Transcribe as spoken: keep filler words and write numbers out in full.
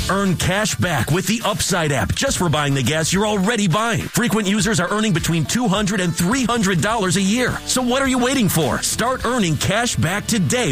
Earn cash back with the Upside app just for buying the gas you're already buying. Frequent users are earning between two hundred dollars and three hundred dollars a year. So what are you waiting for? Start earning cash back today